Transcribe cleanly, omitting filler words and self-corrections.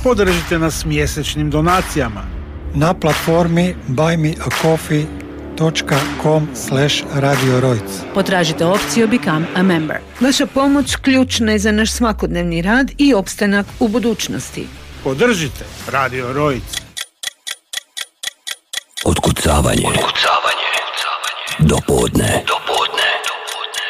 Podržite nas mjesečnim donacijama na platformi buymeacoffee.com/Radio Rojc. Potražite opciju Become a Member. Vaša pomoć ključna je za naš svakodnevni rad i opstanak u budućnosti. Podržite Radio Rojc. Otkucavanje. Do podne.